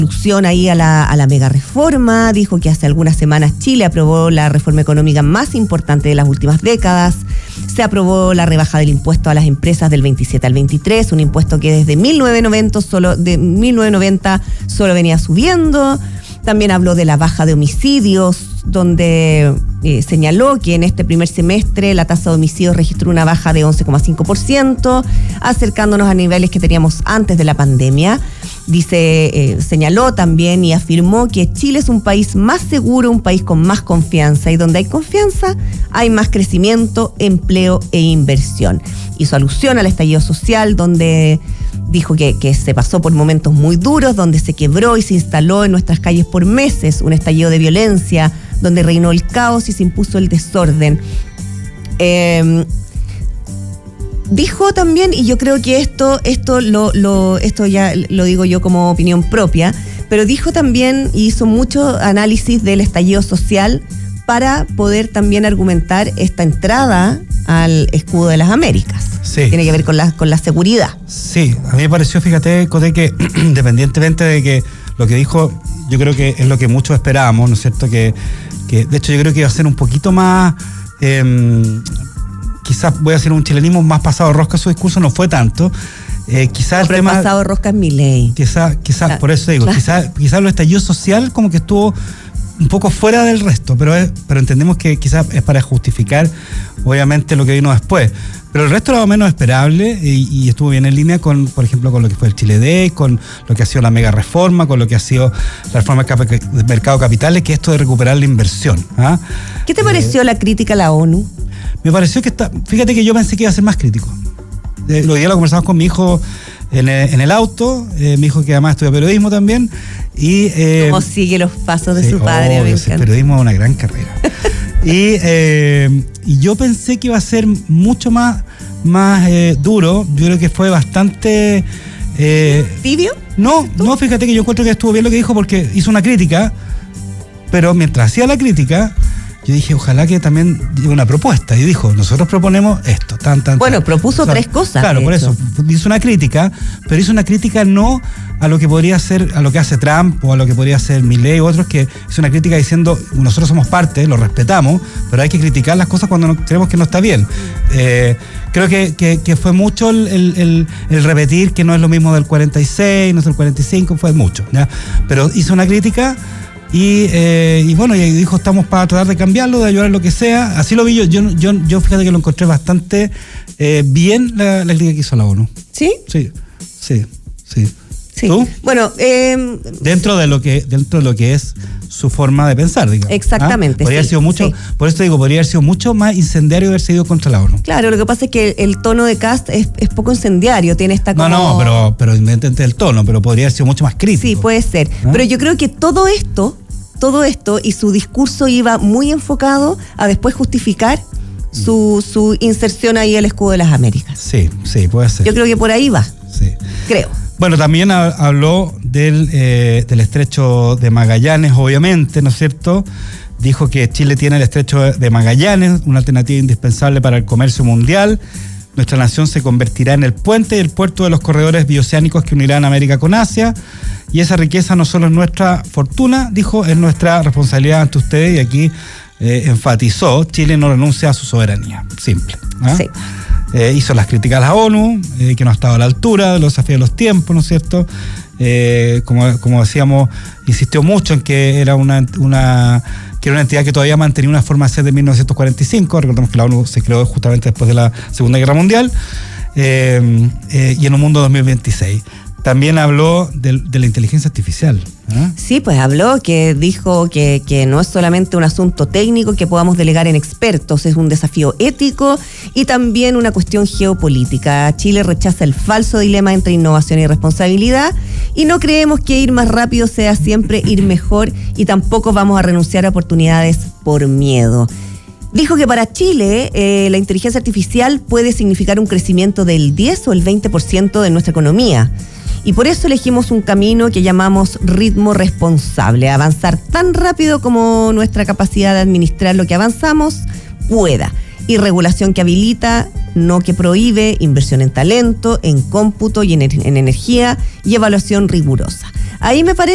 alusión ahí a la mega reforma, dijo que hace algunas semanas Chile aprobó la reforma económica más importante de las últimas décadas. Se aprobó la rebaja del impuesto a las empresas del 27 al 23, un impuesto que desde 1990 solo venía subiendo. También habló de la baja de homicidios, donde señaló que en este primer semestre la tasa de homicidios registró una baja de 11,5%, acercándonos a niveles que teníamos antes de la pandemia. Señaló también y afirmó que Chile es un país más seguro, un país con más confianza, y donde hay confianza hay más crecimiento, empleo e inversión. Hizo alusión al estallido social, donde dijo que se pasó por momentos muy duros, donde se quebró y se instaló en nuestras calles por meses un estallido de violencia, donde reinó el caos y se impuso el desorden. Dijo también, y yo creo que esto ya lo digo yo como opinión propia, pero dijo también y hizo mucho análisis del estallido social para poder también argumentar esta entrada al escudo de las Américas. Sí. Tiene que ver con la seguridad. Sí, a mí me pareció, fíjate, Coté, que independientemente de que lo que dijo, yo creo que es lo que muchos esperábamos, ¿no es cierto? Que de hecho yo creo que iba a ser un poquito más, quizás voy a hacer un chilenismo más pasado rosca, su discurso no fue tanto. Quizás el tema pasado rosca es Milei. Quizás por eso digo, quizás lo estallido social como que estuvo un poco fuera del resto, pero entendemos que quizás es para justificar obviamente lo que vino después. Pero el resto era lo menos esperable y estuvo bien en línea con, por ejemplo, con lo que fue el Chile Day, con lo que ha sido la mega reforma, con lo que ha sido la reforma del mercado de capitales, que es esto de recuperar la inversión. ¿Ah? ¿Qué te pareció la crítica a la ONU? Me pareció que fíjate que yo pensé que iba a ser más crítico. Lo día lo conversamos con mi hijo en el auto, mi hijo que además estudia periodismo también. ¿Cómo sigue los pasos de su padre? El periodismo es una gran carrera. Y yo pensé que iba a ser mucho más duro. Yo creo que fue bastante... ¿Tibio? No, fíjate que yo encuentro que estuvo bien lo que dijo porque hizo una crítica, pero mientras hacía la crítica, yo dije, ojalá que también diera una propuesta. Y dijo, nosotros proponemos esto, Bueno, propuso tres cosas. Claro, por eso, hizo una crítica, pero hizo una crítica no a lo que podría ser, a lo que hace Trump o a lo que podría hacer Milei u otros, que hizo una crítica diciendo, nosotros somos parte, lo respetamos, pero hay que criticar las cosas cuando creemos que no está bien. Creo que fue mucho el repetir que no es lo mismo del 46, no es el 45, fue mucho, ¿ya? Pero hizo una crítica. Y bueno, y dijo, estamos para tratar de cambiarlo, de ayudar en lo que sea. Así lo vi yo fíjate que lo encontré bastante bien la crítica que hizo la ONU. ¿Sí? Sí. ¿Tú? Bueno, dentro de lo que es su forma de pensar, digamos. Exactamente. Podría haber sido mucho, sí. Por eso te digo, podría haber sido mucho más incendiario haber sido contra la ONU. Claro, lo que pasa es que el tono de Kast es poco incendiario, tiene esta como... No, pero independientemente del tono, pero podría haber sido mucho más crítico. Sí, puede ser. Pero yo creo que todo esto y su discurso iba muy enfocado a después justificar su inserción ahí al escudo de las Américas. Sí, puede ser. Yo creo que por ahí va. Sí. Creo. Bueno, también habló del estrecho de Magallanes, obviamente, ¿no es cierto? Dijo que Chile tiene el estrecho de Magallanes, una alternativa indispensable para el comercio mundial. Nuestra nación se convertirá en el puente y el puerto de los corredores bioceánicos que unirán América con Asia. Y esa riqueza no solo es nuestra fortuna, dijo, es nuestra responsabilidad ante ustedes. Y aquí enfatizó, Chile no renuncia a su soberanía. Simple. Sí. Hizo las críticas a la ONU, que no ha estado a la altura de los desafíos de los tiempos, ¿no es cierto? Como decíamos, insistió mucho en que era una entidad que todavía mantenía una forma de ser de 1945. Recordemos que la ONU se creó justamente después de la Segunda Guerra Mundial, y en un mundo 2026. También habló de la inteligencia artificial. Sí, pues dijo que no es solamente un asunto técnico que podamos delegar en expertos, es un desafío ético y también una cuestión geopolítica. Chile rechaza el falso dilema entre innovación y responsabilidad y no creemos que ir más rápido sea siempre ir mejor y tampoco vamos a renunciar a oportunidades por miedo. Dijo que para Chile la inteligencia artificial puede significar un crecimiento del 10 o el 20% de nuestra economía. Y por eso elegimos un camino que llamamos ritmo responsable, avanzar tan rápido como nuestra capacidad de administrar lo que avanzamos pueda. Y regulación que habilita, no que prohíbe, inversión en talento, en cómputo y en energía y evaluación rigurosa. Ahí me parece